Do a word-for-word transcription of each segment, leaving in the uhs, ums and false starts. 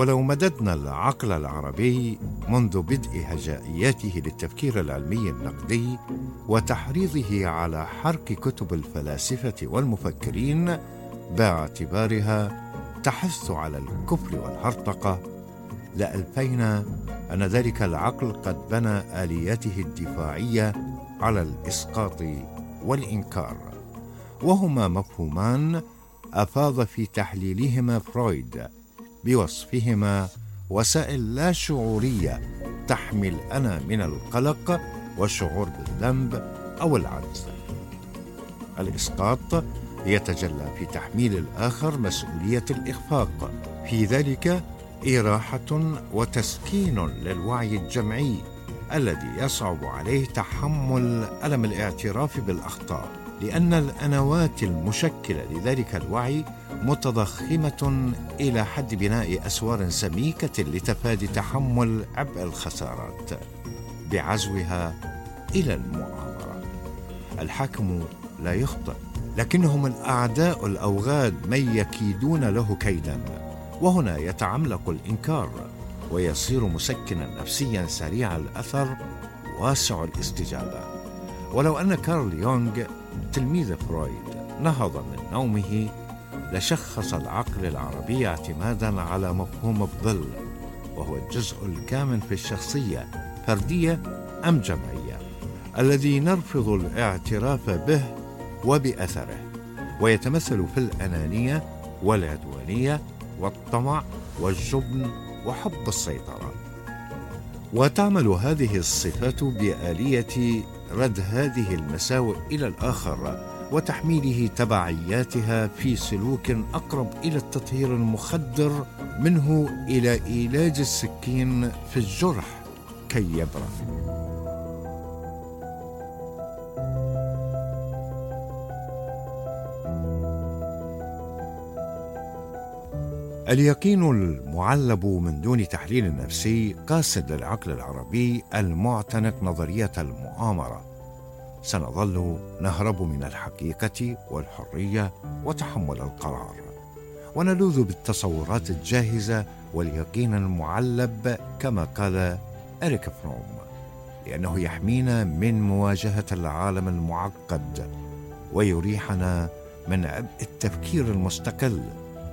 ولو مددنا العقل العربي منذ بدء هجائياته للتفكير العلمي النقدي وتحريضه على حرق كتب الفلاسفة والمفكرين باعتبارها تحث على الكفر والهرطقة، لألفينا أن ذلك العقل قد بنى آلياته الدفاعية على الإسقاط والإنكار، وهما مفهومان أفاض في تحليلهما فرويد بوصفهما وسائل لا شعورية تحمي الأنا من القلق والشعور بالذنب أو العجز. الإسقاط يتجلى في تحميل الآخر مسؤولية الإخفاق، في ذلك إراحة وتسكين للوعي الجمعي الذي يصعب عليه تحمل ألم الاعتراف بالأخطاء، لأن الأنوات المشكلة لذلك الوعي متضخمة إلى حد بناء أسوار سميكة لتفادي تحمل عبء الخسارات بعزوها إلى المؤامرة. الحاكم لا يخطئ، لكنهم الأعداء الأوغاد من يكيدون له كيدا، وهنا يتعملق الإنكار ويصير مسكنا نفسيا سريع الأثر واسع الاستجابة. ولو أن كارل يونغ تلميذ فرويد نهض من نومه لشخص العقل العربي اعتمادا على مفهوم الظل، وهو الجزء الكامن في الشخصية، فردية أم جمعية، الذي نرفض الاعتراف به وبأثره، ويتمثل في الأنانية والعدوانية والطمع والجبن وحب السيطرة. وتعمل هذه الصفات بآلية رد هذه المساوئ إلى الآخر وتحميله تبعياتها في سلوك أقرب إلى التطهير المخدر منه إلى إيلاج السكين في الجرح كي يبرأ. اليقين المعلب من دون تحليل نفسي قاصد للعقل العربي المعتنق نظرية المؤامرة. سنظل نهرب من الحقيقة والحرية وتحمل القرار، ونلوذ بالتصورات الجاهزة واليقين المعلب كما قال إريك فروم، لأنه يحمينا من مواجهة العالم المعقد ويريحنا من عبء التفكير المستقل،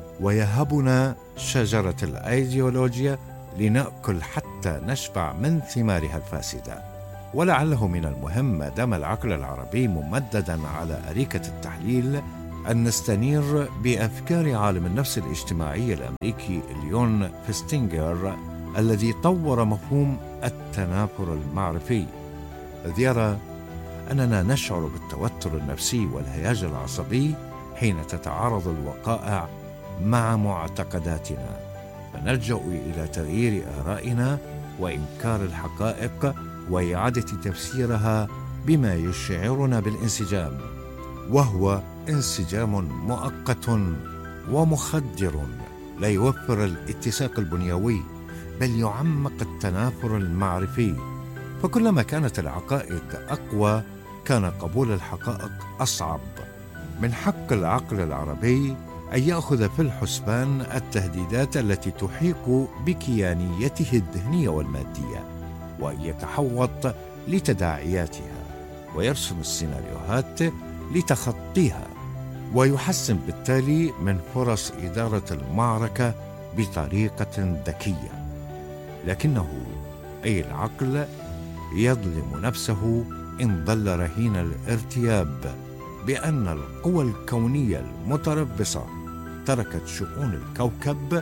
ويهبنا شجرة الأيديولوجيا لنأكل حتى نشبع من ثمارها الفاسدة. ولعله من المهم ما دام العقل العربي ممددا على أريكة التحليل أن نستنير بأفكار عالم النفس الاجتماعي الأمريكي ليون فيستينجر الذي طور مفهوم التنافر المعرفي، إذ يرى أننا نشعر بالتوتر النفسي والهياج العصبي حين تتعارض الوقائع مع معتقداتنا، فنلجأ إلى تغيير آرائنا وإنكار الحقائق وإعادة تفسيرها بما يشعرنا بالانسجام، وهو انسجام مؤقت ومخدر لا يوفر الاتساق البنيوي بل يعمق التنافر المعرفي. فكلما كانت العقائد أقوى كان قبول الحقائق أصعب. من حق العقل العربي أن يأخذ في الحسبان التهديدات التي تحيق بكيانيته الذهنية والمادية، وأن يتحوط لتداعياتها ويرسم السيناريوهات لتخطيها، ويحسن بالتالي من فرص إدارة المعركة بطريقة ذكية. لكنه أي العقل يظلم نفسه إن ظل رهين الارتياب بأن القوى الكونية المتربصة تركت شؤون الكوكب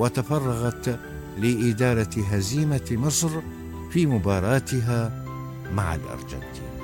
وتفرغت لإدارة هزيمة مصر في مباراتها مع الأرجنتين.